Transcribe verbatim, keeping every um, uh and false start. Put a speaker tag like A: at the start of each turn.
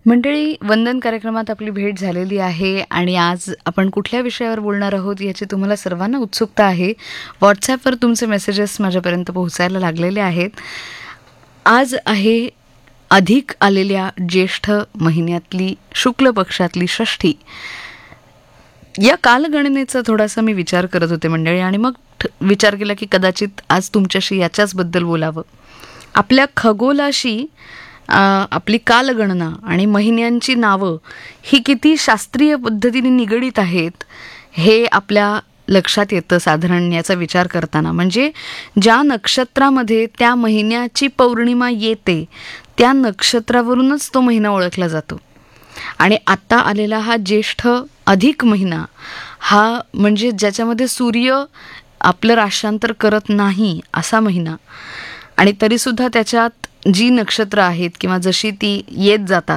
A: मंडळी, वंदन कार्यक्रमात आपली भेट झालेली आहे आणि आज आपण कुठल्या विषयावर बोलणार आहोत याची तुम्हाला सर्वांना उत्सुकता आहे. व्हॉट्सॲपवर तुमचे मेसेजेस माझ्यापर्यंत पोहोचायला लागलेले आहेत. आज आहे अधिक आलेल्या ज्येष्ठ महिन्यातली शुक्ल पक्षातली षष्ठी. या कालगणनेचा थोडासा मी विचार करत होते मंडळी, आणि मग ठ- विचार केला की कदाचित आज तुमच्याशी याच्याचबद्दल बोलावं. आपल्या खगोलाशी अ, आपली कालगणना आणि महिन्यांची नावं ही किती शास्त्रीय पद्धतीने निगडीत आहेत हे आपल्या लक्षात येतं साधारण याचा विचार करताना. म्हणजे ज्या नक्षत्रामध्ये त्या महिन्याची पौर्णिमा येते त्या नक्षत्रावरूनच तो महिना ओळखला जातो. आणि आत्ता आलेला हा ज्येष्ठ अधिक महिना हा म्हणजे ज्याच्यामध्ये सूर्य आपलं राशांतर करत नाही असा महिना, आणि तरीसुद्धा त्याच्यात जी नक्षत्र आहेत किंवा जशी ती येत जातात